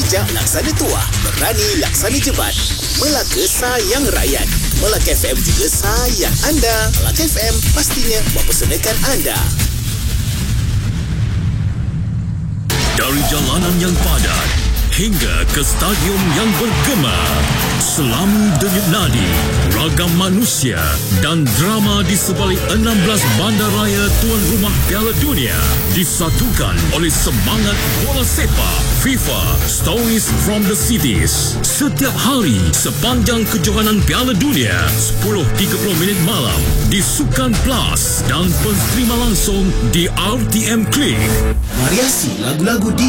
bijak laksana tuah, berani laksana jebat. Melaka sayang rakyat. Melaka FM juga sayang anda. Melaka FM pastinya mempersembahkan anda. Dari jalanan yang padat hingga ke stadium yang bergema, selami denyut nadi, ragam manusia dan drama di sebalik 16 bandaraya tuan rumah Piala Dunia disatukan oleh semangat bola sepak FIFA Stories from the Cities. Setiap hari sepanjang kejohanan Piala Dunia 10.30 malam di Sukan Plus dan penterima langsung di RTM Klik. Variasi lagu-lagu di